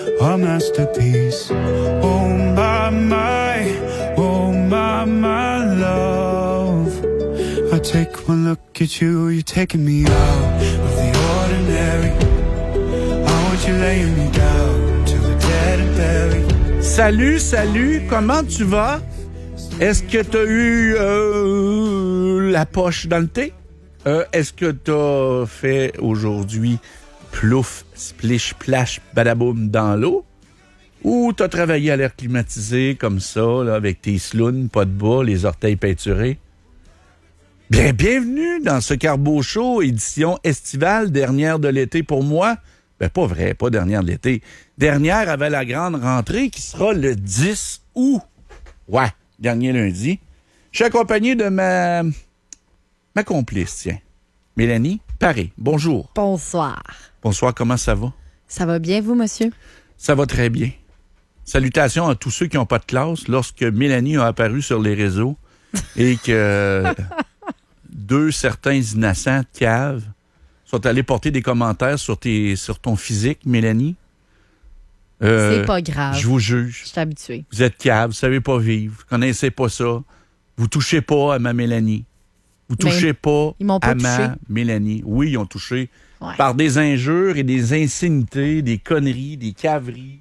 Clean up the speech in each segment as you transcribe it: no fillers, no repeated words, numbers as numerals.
A masterpiece. Oh my love. I take one look at you, you're taking me out of the ordinary. I want you laying me down to a dead and buried. Salut, comment tu vas? Est-ce que t'as eu la poche dans le thé? Est-ce que t'as fait aujourd'hui plouf, splish, splash, badaboum dans l'eau? Ou t'as travaillé à l'air climatisé comme ça, là, avec tes slounes, pas de bas, les orteils peinturés? Bienvenue dans ce Carbo Show, édition estivale, dernière de l'été pour moi. Ben, pas vrai, pas dernière de l'été. Dernière avec la grande rentrée qui sera le 10 août. Ouais, dernier lundi. Je suis accompagné de ma complice, tiens. Mélanie Paré. Bonjour. Bonsoir. Bonsoir, comment ça va? Ça va bien, vous, monsieur? Ça va très bien. Salutations à tous ceux qui n'ont pas de classe. Lorsque Mélanie a apparu sur les réseaux et que certains innocents caves sont allés porter des commentaires sur ton physique, Mélanie. C'est pas grave. Je vous juge. Je suis habituée. Vous êtes cave, vous savez pas vivre, vous connaissez pas ça. Vous touchez pas à ma Mélanie. Vous touchez pas à ma Mélanie. Oui, ils ont touché. Ouais. Par des injures et des insignités, des conneries, des caveries.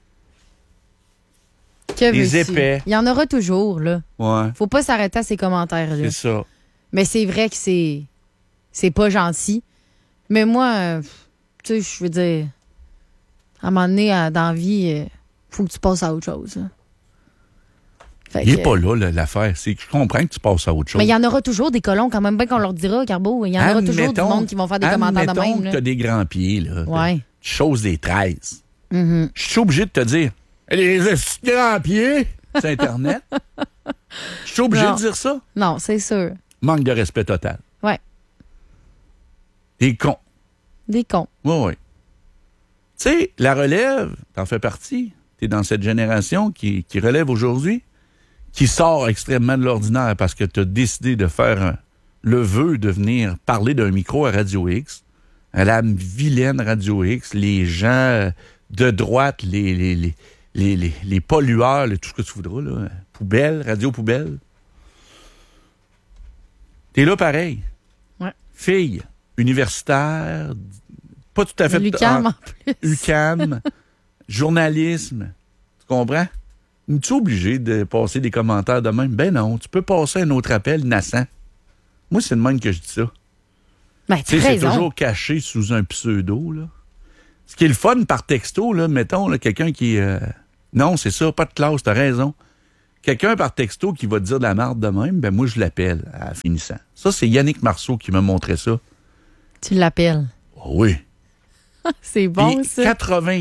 Des épais. Il y en aura toujours, là. Ouais. Faut pas s'arrêter à ces commentaires-là. C'est ça. Mais c'est vrai que c'est pas gentil. Mais moi, tu sais, je veux dire, à un moment donné, dans la vie, faut que tu passes à autre chose. Là. Il n'est pas là, l'affaire. C'est que je comprends que tu passes à autre chose. Mais il y en aura toujours des colons, quand même bien qu'on leur dira, Carbo. Il y en aura toujours du monde qui vont faire des commentaires de même. Admettons que tu as des grands pieds, là. Ouais. Tu choses des 13. Mm-hmm. Je suis obligé de te dire, les grands pieds, c'est Internet. Je suis obligé de dire ça. Non, c'est sûr. Manque de respect total. Ouais. Des cons. Des cons. Oui. Tu sais, la relève, t'en fais partie. T'es dans cette génération qui relève aujourd'hui, qui sort extrêmement de l'ordinaire parce que t'as décidé de faire le vœu de venir parler d'un micro à Radio X, à la vilaine Radio X, les gens de droite, les pollueurs, tout ce que tu voudras, là, poubelle, radio poubelle. T'es là pareil. Ouais. Fille, universitaire, pas tout à fait... l'UQAM en plus. UQAM, journalisme, tu comprends? Es-tu obligé de passer des commentaires de même? Ben non, tu peux passer un autre appel naissant. Moi, c'est de même que je dis ça. Ben, tu sais, c'est toujours caché sous un pseudo, là. Ce qui est le fun par texto, là, mettons, là, quelqu'un qui... Non, c'est ça, pas de classe, t'as raison. Quelqu'un par texto qui va te dire de la merde de même, ben moi, je l'appelle à finissant. Ça, c'est Yannick Marceau qui m'a montré ça. Tu l'appelles? Oh oui. C'est bon, puis ça.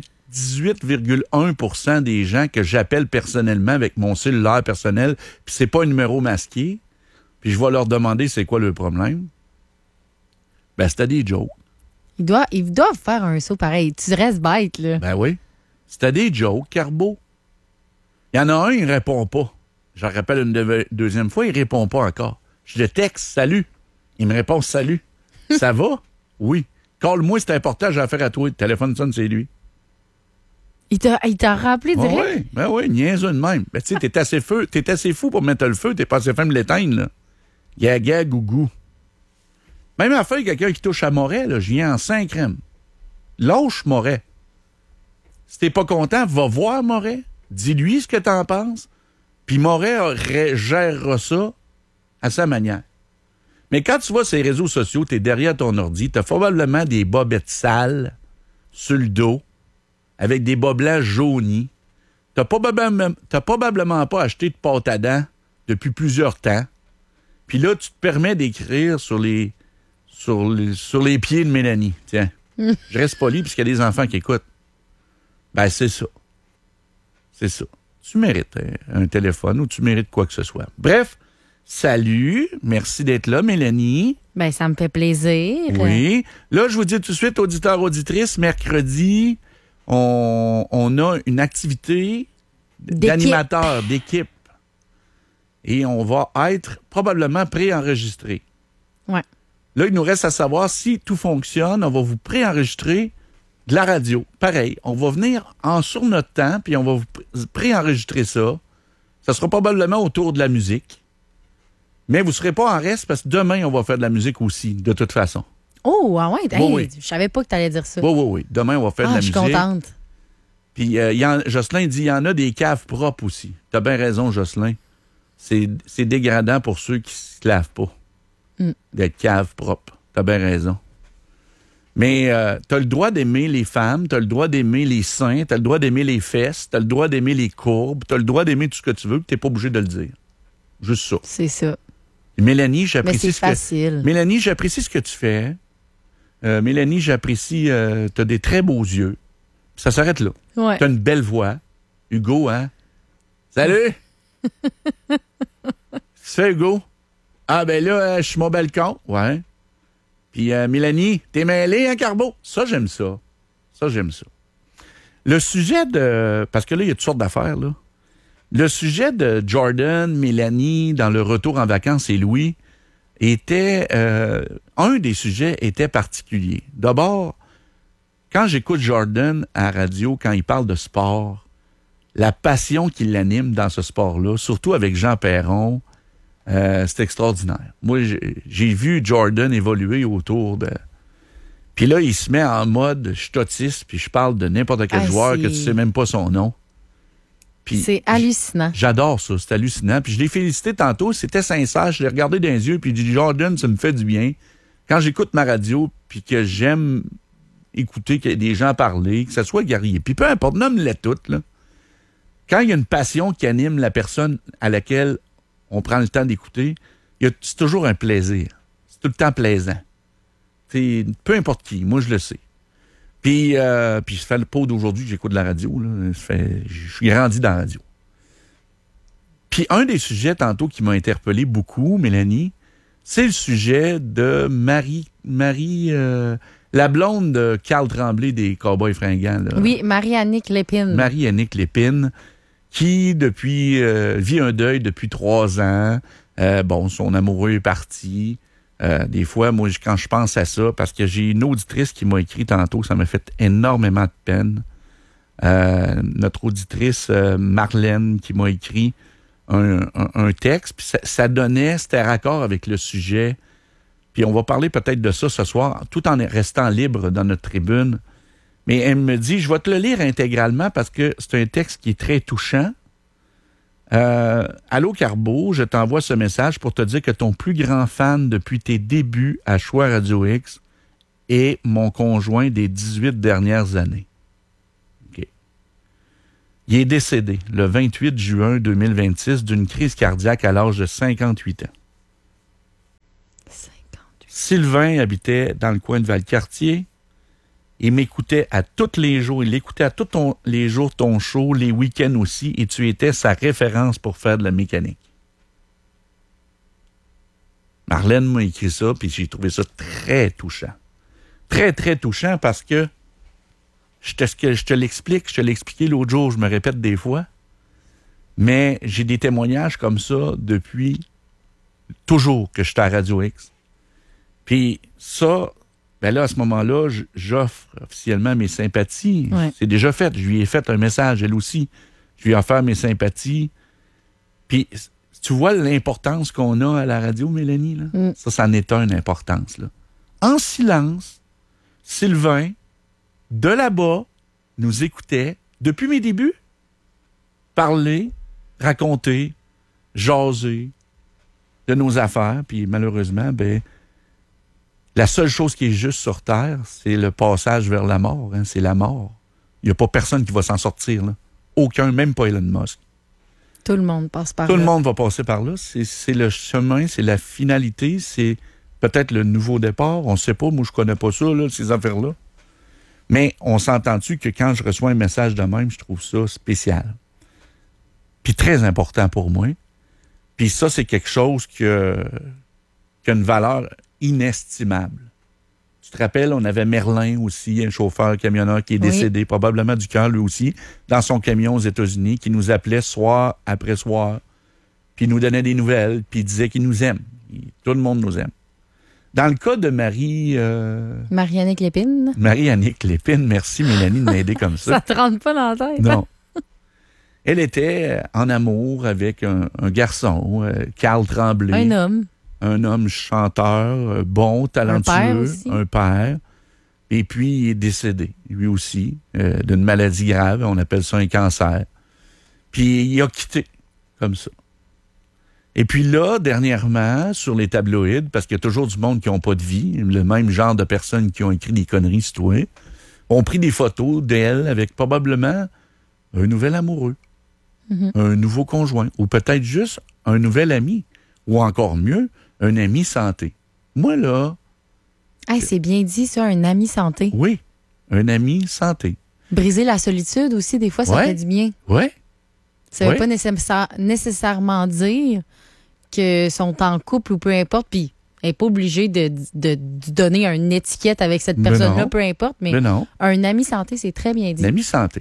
98,1% des gens que j'appelle personnellement avec mon cellulaire personnel, puis c'est pas un numéro masqué, puis je vais leur demander c'est quoi le problème, ben c'était des jokes. Ils doivent faire un saut pareil. Tu restes bête, là. Ben oui. C'était des jokes, Carbo. Il y en a un, il répond pas. Je le rappelle une deuxième fois, il répond pas encore. Je le texte, salut. Il me répond, salut. Ça va? Oui. Call-moi, c'est important, j'ai affaire à toi. Le téléphone sonne, c'est lui. Il t'a rappelé direct? Oui, ben oui, niaiseux de même. Ben tu sais, t'es assez fou pour mettre le feu, t'es pas assez fin de l'éteindre, là. Gaga, gougou. Même affaire, quelqu'un qui touche à Moret, là, je viens en 5 crèmes. Lâche Moret. Si t'es pas content, va voir Moret. Dis-lui ce que t'en penses. Puis Moret gérera ça à sa manière. Mais quand tu vas sur les réseaux sociaux, t'es derrière ton ordi, t'as probablement des bobettes sales sur le dos, avec des bas blancs jaunis. T'as probablement pas acheté de pâte à dents depuis plusieurs temps. Puis là, tu te permets d'écrire sur les pieds de Mélanie. Tiens, je reste poli puisqu'il y a des enfants qui écoutent. Ben, c'est ça. C'est ça. Tu mérites un téléphone ou tu mérites quoi que ce soit. Bref, salut. Merci d'être là, Mélanie. Ben, ça me fait plaisir. Oui. Là, je vous dis tout de suite, auditeurs, auditrices, mercredi, on a une activité d'animateur, d'équipe. Et on va être probablement préenregistré. Ouais. Là, il nous reste à savoir si tout fonctionne. On va vous préenregistrer de la radio. Pareil, on va venir sur notre temps, puis on va vous préenregistrer ça. Ça sera probablement autour de la musique. Mais vous ne serez pas en reste parce que demain, on va faire de la musique aussi, de toute façon. Oh, ah ouais, hey, Oui. Je savais pas que tu allais dire ça. Oui. Demain, on va faire de la musique. Je suis contente. Puis Jocelyn dit, il y en a des caves propres aussi. T'as bien raison, Jocelyn. C'est dégradant pour ceux qui ne se lavent pas. D'être caves propres. T'as bien raison. Mais t'as le droit d'aimer les femmes, t'as le droit d'aimer les seins, t'as le droit d'aimer les fesses, t'as le droit d'aimer les courbes, t'as le droit d'aimer tout ce que tu veux, puis t'es pas obligé de le dire. Juste ça. C'est ça. Mélanie, j'apprécie Facile. J'apprécie ce que tu fais. Mélanie, j'apprécie, t'as des très beaux yeux. Ça s'arrête là. Ouais. T'as une belle voix. Hugo, hein? Salut! C'est Hugo? Ah, ben là, je suis mon balcon. Ouais. Puis Mélanie, t'es mêlée, hein, Carbo? Ça, j'aime ça. Le sujet de... Parce que là, il y a toutes sortes d'affaires, là. Le sujet de Jordan, Mélanie, dans le retour en vacances et Louis, était... un des sujets était particulier. D'abord, quand j'écoute Jordan à la radio, quand il parle de sport, la passion qui l'anime dans ce sport-là, surtout avec Jean Perron, c'est extraordinaire. Moi, j'ai vu Jordan évoluer autour de... Puis là, il se met en mode, je suis autiste, puis je parle de n'importe quel joueur que tu sais même pas son nom. Puis c'est hallucinant. J'adore ça, c'est hallucinant. Puis je l'ai félicité tantôt, c'était sincère, je l'ai regardé dans les yeux, puis il dit, Jordan, ça me fait du bien. Quand j'écoute ma radio, puis que j'aime écouter des gens parler, que ça soit guerrier. Puis peu importe, nomme-les toutes, là. Quand il y a une passion qui anime la personne à laquelle on prend le temps d'écouter, c'est toujours un plaisir. C'est tout le temps plaisant. C'est peu importe qui, moi je le sais. Puis ça fait le pot d'aujourd'hui que j'écoute de la radio. Là. Je suis grandi dans la radio. Puis un des sujets tantôt qui m'a interpellé beaucoup, Mélanie, c'est le sujet de Marie la blonde de Carl Tremblay des Cowboys fringants. Là. Oui, Marie-Annick Lépine. Marie-Annick Lépine, qui depuis vit un deuil depuis 3 ans. Son amoureux est parti. Des fois, moi, quand je pense à ça, parce que j'ai une auditrice qui m'a écrit tantôt, ça m'a fait énormément de peine. Notre auditrice Marlène qui m'a écrit un texte, puis c'était raccord avec le sujet. Puis on va parler peut-être de ça ce soir, tout en restant libre dans notre tribune. Mais elle me dit, je vais te le lire intégralement parce que c'est un texte qui est très touchant. Allô Carbo, je t'envoie ce message pour te dire que ton plus grand fan depuis tes débuts à Choix Radio X est mon conjoint des 18 dernières années. Okay. Il est décédé le 28 juin 2026 d'une crise cardiaque à l'âge de 58 ans. Sylvain habitait dans le coin de Valcartier. Il m'écoutait à tous les jours. Il écoutait à tous les jours ton show, les week-ends aussi, et tu étais sa référence pour faire de la mécanique. Marlène m'a écrit ça, puis j'ai trouvé ça très touchant. Très, très touchant parce que je te l'explique, je te l'ai expliqué l'autre jour, je me répète des fois, mais j'ai des témoignages comme ça depuis toujours que j'étais à Radio X. Puis ça, ben là, à ce moment-là, j'offre officiellement mes sympathies. Ouais. C'est déjà fait. Je lui ai fait un message, elle aussi. Je lui ai offert mes sympathies. Puis, tu vois l'importance qu'on a à la radio, Mélanie? Là? Ça en est une importance. Là. En silence, Sylvain, de là-bas, nous écoutait, depuis mes débuts, parler, raconter, jaser de nos affaires. Puis, malheureusement, la seule chose qui est juste sur Terre, c'est le passage vers la mort. Hein, c'est la mort. Il n'y a pas personne qui va s'en sortir. Là. Aucun, même pas Elon Musk. Tout le monde passe par là. Tout le monde va passer par là. C'est le chemin, c'est la finalité, c'est peut-être le nouveau départ. On ne sait pas. Moi, je connais pas ça, là, ces affaires-là. Mais on s'entend-tu que quand je reçois un message de même, je trouve ça spécial. Puis très important pour moi. Puis ça, c'est quelque chose qui a une valeur inestimable. Tu te rappelles, on avait Merlin aussi, un chauffeur camionneur qui est décédé, probablement du cœur lui aussi, dans son camion aux États-Unis, qui nous appelait soir après soir, puis il nous donnait des nouvelles, puis il disait qu'il nous aime. Tout le monde nous aime. Dans le cas de Marie-Annick Lépine. Marie-Annick Lépine, merci Mélanie de m'aider comme ça. Ça te rentre pas dans la tête? Non. Elle était en amour avec un garçon, Carl Tremblay. Un homme. Un homme chanteur, bon, talentueux. Un père aussi. Un père. Et puis, il est décédé, lui aussi, d'une maladie grave. On appelle ça un cancer. Puis, il a quitté, comme ça. Et puis là, dernièrement, sur les tabloïds, parce qu'il y a toujours du monde qui n'a pas de vie, le même genre de personnes qui ont écrit des conneries sur toi, ont pris des photos d'elle avec probablement un nouvel amoureux, un nouveau conjoint, ou peut-être juste un nouvel ami, ou encore mieux, un ami santé. Moi, là... Hey, c'est bien dit, ça, un ami santé. Oui, un ami santé. Briser la solitude aussi, des fois, ça fait du bien. Oui. Ça ne veut pas nécessairement dire qu'ils sont en couple ou peu importe, puis elle n'est pas obligée de donner une étiquette avec cette personne-là, peu importe, mais un ami santé, c'est très bien dit. Un ami santé.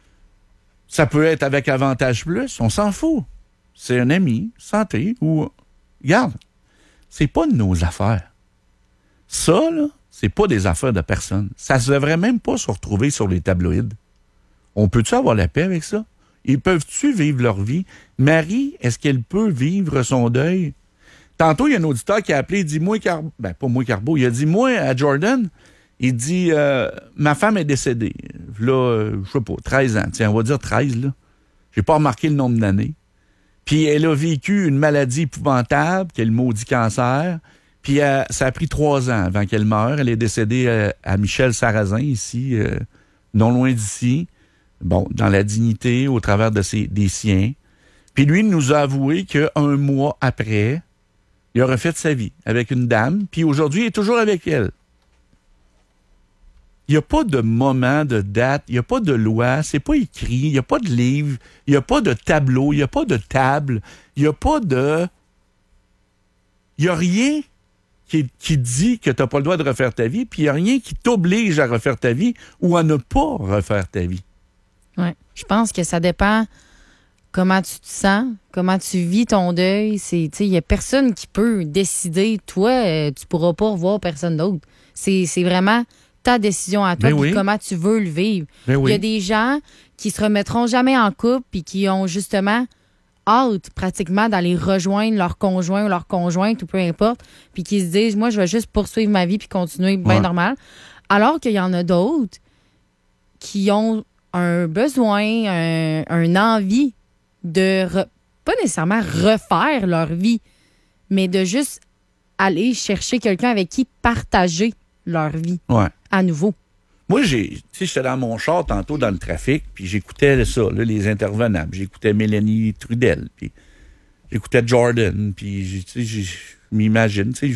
Ça peut être avec Avantage Plus, on s'en fout. C'est un ami santé ou... Regarde, c'est pas de nos affaires. Ça, là, c'est pas des affaires de personne. Ça se devrait même pas se retrouver sur les tabloïds. On peut-tu avoir la paix avec ça? Ils peuvent-tu vivre leur vie? Marie, est-ce qu'elle peut vivre son deuil? Tantôt, il y a un auditeur qui a appelé, il dit, pas moi Carbo, il a dit, moi, à Jordan, il dit, ma femme est décédée. Là, je sais pas, 13 ans. Tiens, on va dire 13, là. J'ai pas remarqué le nombre d'années. Puis elle a vécu une maladie épouvantable, qui est le maudit cancer. Puis ça a pris 3 ans avant qu'elle meure. Elle est décédée à Michel Sarrazin, ici, non loin d'ici. Bon, dans la dignité, au travers des siens. Puis lui, il nous a avoué qu'un mois après, il a refait sa vie avec une dame. Puis aujourd'hui, il est toujours avec elle. Il n'y a pas de moment, de date, il n'y a pas de loi, c'est pas écrit, il n'y a pas de livre, il n'y a pas de tableau, il n'y a pas de table, il n'y a pas de... Il n'y a rien qui dit que tu n'as pas le droit de refaire ta vie, puis il n'y a rien qui t'oblige à refaire ta vie ou à ne pas refaire ta vie. Oui, je pense que ça dépend comment tu te sens, comment tu vis ton deuil. Il n'y a personne qui peut décider, toi, tu ne pourras pas revoir personne d'autre. C'est vraiment... ta décision à toi, puis comment tu veux le vivre. Il y a des gens qui se remettront jamais en couple puis qui ont justement hâte pratiquement d'aller rejoindre leur conjoint ou leur conjointe ou peu importe, puis qui se disent, moi, je vais juste poursuivre ma vie puis continuer bien normal. Alors qu'il y en a d'autres qui ont un besoin, un envie de, pas nécessairement refaire leur vie, mais de juste aller chercher quelqu'un avec qui partager leur vie à nouveau. Moi, j'étais dans mon char tantôt dans le trafic, puis j'écoutais ça, là, les intervenants. J'écoutais Mélanie Trudel, puis j'écoutais Jordan, puis je m'imagine,